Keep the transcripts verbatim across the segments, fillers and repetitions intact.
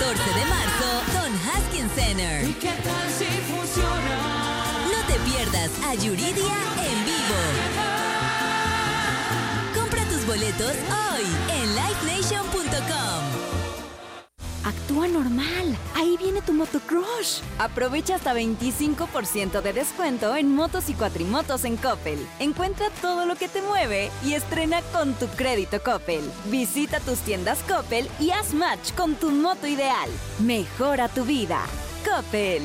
catorce de marzo con Haskins Center. ¿Y qué tal si funciona? No te pierdas a Yuridia en vivo. Compra tus boletos hoy en live nation punto com. Actúa normal. Ahí viene tu motocrush. Aprovecha hasta veinticinco por ciento de descuento en motos y cuatrimotos en Coppel. Encuentra todo lo que te mueve y estrena con tu crédito Coppel. Visita tus tiendas Coppel y haz match con tu moto ideal. Mejora tu vida. Coppel.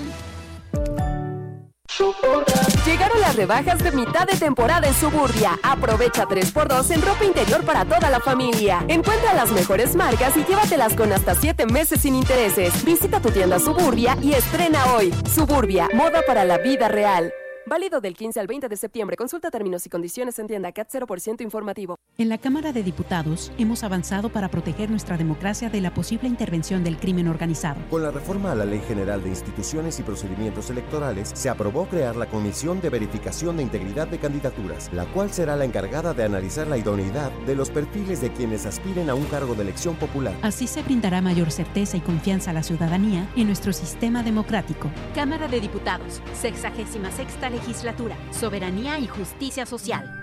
Llegaron las rebajas de mitad de temporada en Suburbia. Aprovecha tres por dos en ropa interior para toda la familia. Encuentra las mejores marcas y llévatelas con hasta siete meses sin intereses. Visita tu tienda Suburbia y estrena hoy. Suburbia, moda para la vida real. Válido del quince al veinte de septiembre. Consulta términos y condiciones en tienda C A T cero por ciento informativo. En la Cámara de Diputados hemos avanzado para proteger nuestra democracia de la posible intervención del crimen organizado. Con la reforma a la Ley General de Instituciones y Procedimientos Electorales, se aprobó crear la Comisión de Verificación de Integridad de Candidaturas, la cual será la encargada de analizar la idoneidad de los perfiles de quienes aspiren a un cargo de elección popular. Así se brindará mayor certeza y confianza a la ciudadanía en nuestro sistema democrático. Cámara de Diputados, sexagésima sexta legislatura, soberanía y justicia social.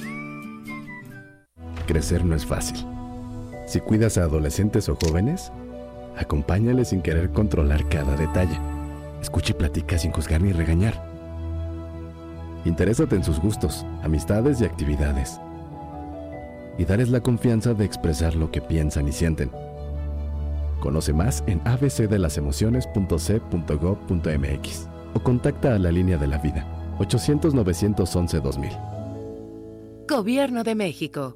Crecer no es fácil. Si cuidas a adolescentes o jóvenes, acompáñales sin querer controlar cada detalle. Escucha y platica sin juzgar ni regañar. Interésate en sus gustos, amistades y actividades. Y darles la confianza de expresar lo que piensan y sienten. Conoce más en a b c de las emociones punto c punto gob punto m x o contacta a la línea de la vida ochocientos, novecientos once, dos mil. Gobierno de México.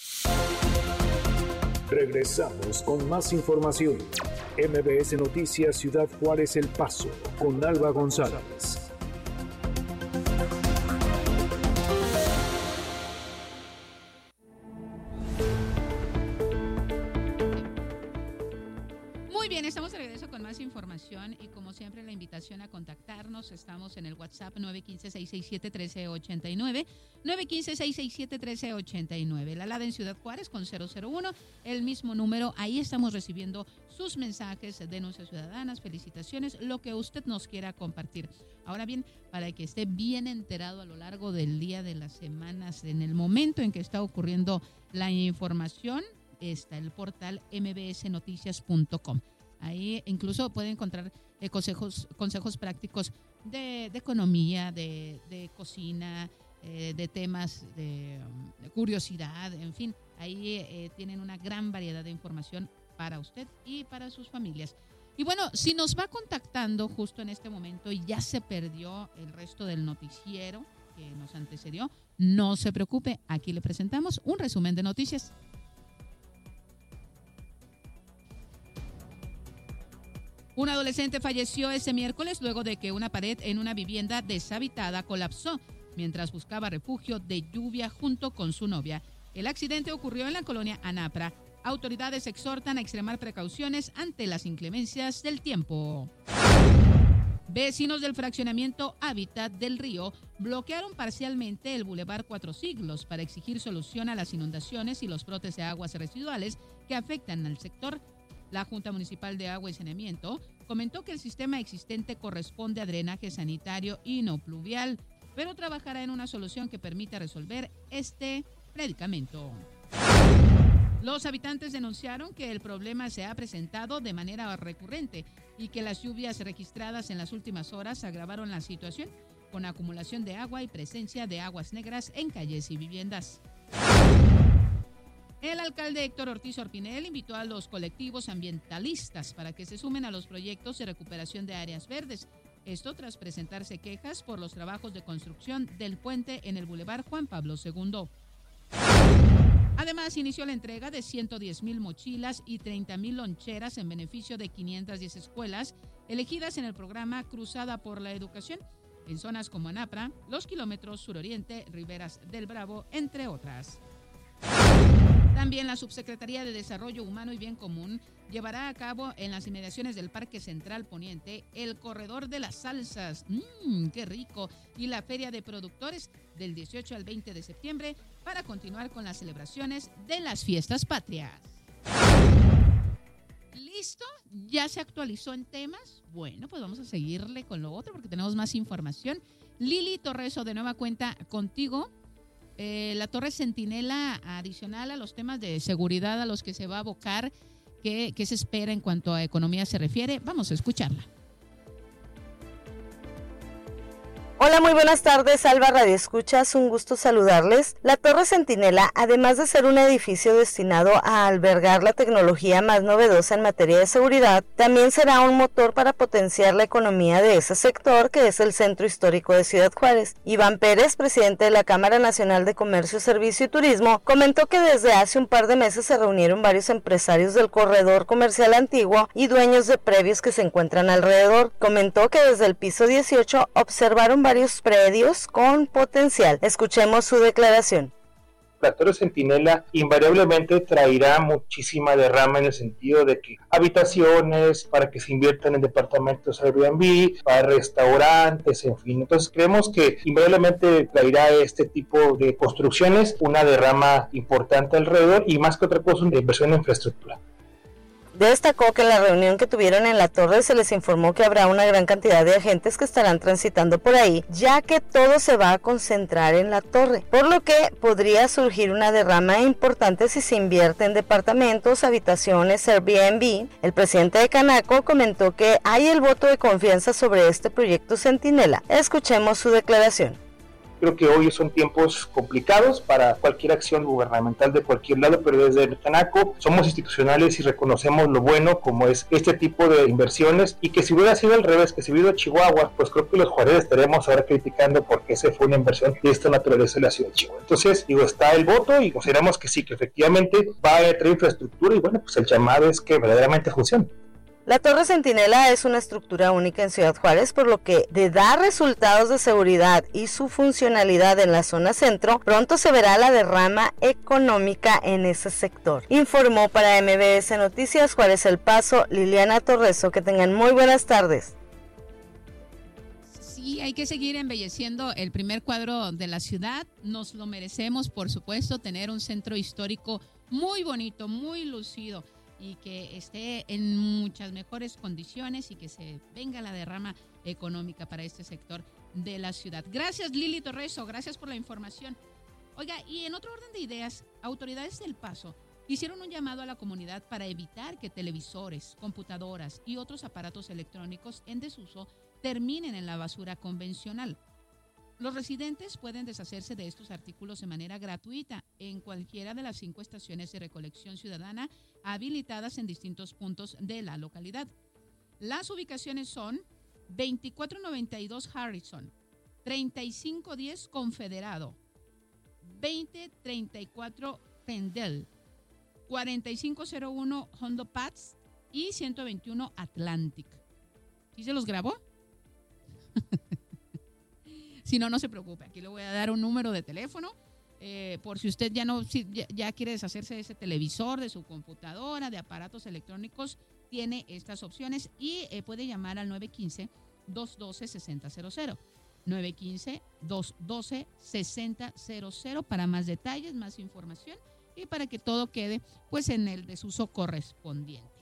Regresamos con más información. M B S Noticias Ciudad Juárez El Paso con Alba González. Muy bien, estamos de regreso con más información y como siempre la invitación a contactarnos. Estamos en el WhatsApp nueve uno cinco, seis seis siete, uno tres ocho nueve, nueve uno cinco, seis seis siete, uno tres ocho nueve. La Lada en Ciudad Juárez con cero cero uno, el mismo número. Ahí estamos recibiendo sus mensajes, denuncias ciudadanas, felicitaciones, lo que usted nos quiera compartir. Ahora bien, para que esté bien enterado a lo largo del día, de las semanas, en el momento en que está ocurriendo la información, está el portal m b s noticias punto com. Ahí incluso puede encontrar eh, consejos, consejos prácticos de, de economía, de, de cocina, eh, de temas de, de curiosidad, en fin. Ahí eh, tienen una gran variedad de información para usted y para sus familias. Y bueno, si nos va contactando justo en este momento y ya se perdió el resto del noticiero que nos antecedió, no se preocupe, aquí le presentamos un resumen de noticias. Un adolescente falleció ese miércoles luego de que una pared en una vivienda deshabitada colapsó mientras buscaba refugio de lluvia junto con su novia. El accidente ocurrió en la colonia Anapra. Autoridades exhortan a extremar precauciones ante las inclemencias del tiempo. Vecinos del fraccionamiento Hábitat del Río bloquearon parcialmente el Boulevard Cuatro Siglos para exigir solución a las inundaciones y los brotes de aguas residuales que afectan al sector. La Junta Municipal de Agua y Saneamiento comentó que el sistema existente corresponde a drenaje sanitario y no pluvial, pero trabajará en una solución que permita resolver este predicamento. Los habitantes denunciaron que el problema se ha presentado de manera recurrente y que las lluvias registradas en las últimas horas agravaron la situación, con acumulación de agua y presencia de aguas negras en calles y viviendas. El alcalde Héctor Ortiz Orpinel invitó a los colectivos ambientalistas para que se sumen a los proyectos de recuperación de áreas verdes. Esto tras presentarse quejas por los trabajos de construcción del puente en el Boulevard Juan Pablo segundo. Además, inició la entrega de ciento diez mil mochilas y treinta mil loncheras en beneficio de quinientas diez escuelas elegidas en el programa Cruzada por la Educación, en zonas como Anapra, Los Kilómetros, Suroriente, Riberas del Bravo, entre otras. También la Subsecretaría de Desarrollo Humano y Bien Común llevará a cabo en las inmediaciones del Parque Central Poniente el Corredor de las Salsas, mmm, qué rico, y la Feria de Productores del dieciocho al veinte de septiembre para continuar con las celebraciones de las fiestas patrias. ¿Listo? ¿Ya se actualizó en temas? Bueno, pues vamos a seguirle con lo otro porque tenemos más información. Lili Torreso, de nueva cuenta contigo. Eh, la torre Centinela, adicional a los temas de seguridad a los que se va a abocar, ¿qué, qué se espera en cuanto a economía se refiere? Vamos a escucharla. Hola, muy buenas tardes, Alba Radio Escuchas, un gusto saludarles. La Torre Centinela, además de ser un edificio destinado a albergar la tecnología más novedosa en materia de seguridad, también será un motor para potenciar la economía de ese sector, que es el Centro Histórico de Ciudad Juárez. Iván Pérez, presidente de la Cámara Nacional de Comercio, Servicio y Turismo, comentó que desde hace un par de meses se reunieron varios empresarios del corredor comercial antiguo y dueños de predios que se encuentran alrededor. Comentó que desde el piso dieciocho observaron varios predios con potencial. Escuchemos su declaración. La Torre Centinela invariablemente traerá muchísima derrama en el sentido de que habitaciones, para que se inviertan en departamentos Airbnb, para restaurantes, en fin. Entonces creemos que invariablemente traerá este tipo de construcciones una derrama importante alrededor y más que otra cosa una inversión en infraestructura. Destacó que en la reunión que tuvieron en la torre se les informó que habrá una gran cantidad de agentes que estarán transitando por ahí, ya que todo se va a concentrar en la torre, por lo que podría surgir una derrama importante si se invierte en departamentos, habitaciones, Airbnb. El presidente de Canaco comentó que hay el voto de confianza sobre este proyecto Centinela. Escuchemos su declaración. Creo que hoy son tiempos complicados para cualquier acción gubernamental de cualquier lado, pero desde el Canaco somos institucionales y reconocemos lo bueno como es este tipo de inversiones, y que si hubiera sido al revés, que si hubiera sido Chihuahua, pues creo que los juareses estaremos ahora criticando porque esa fue una inversión de esta naturaleza en la ciudad de Chihuahua. Entonces, digo, está el voto y consideramos que sí, que efectivamente va a traer infraestructura y bueno, pues el llamado es que verdaderamente funcione. La Torre Centinela es una estructura única en Ciudad Juárez, por lo que de dar resultados de seguridad y su funcionalidad en la zona centro, pronto se verá la derrama económica en ese sector. Informó para M B S Noticias Juárez El Paso, Liliana Torreso. Que tengan muy buenas tardes. Sí, hay que seguir embelleciendo el primer cuadro de la ciudad. Nos lo merecemos, por supuesto, tener un centro histórico muy bonito, muy lucido, y que esté en muchas mejores condiciones y que se venga la derrama económica para este sector de la ciudad. Gracias, Lili Torreso, gracias por la información. Oiga, y en otro orden de ideas, autoridades del Paso hicieron un llamado a la comunidad para evitar que televisores, computadoras y otros aparatos electrónicos en desuso terminen en la basura convencional. Los residentes pueden deshacerse de estos artículos de manera gratuita en cualquiera de las cinco estaciones de recolección ciudadana habilitadas en distintos puntos de la localidad. Las ubicaciones son veinticuatro noventa y dos Harrison, treinta y cinco diez Confederado, veinte treinta y cuatro Pendel, cuarenta y cinco cero uno Hondo Pass y ciento veintiuno Atlantic. ¿Sí se los grabó? Si no, no se preocupe, aquí le voy a dar un número de teléfono, eh, por si usted ya no si ya, ya quiere deshacerse de ese televisor, de su computadora, de aparatos electrónicos, tiene estas opciones y eh, puede llamar al nueve uno cinco, dos uno dos, seis cero cero cero, nueve uno cinco, dos uno dos, seis cero cero cero para más detalles, más información y para que todo quede pues en el desuso correspondiente.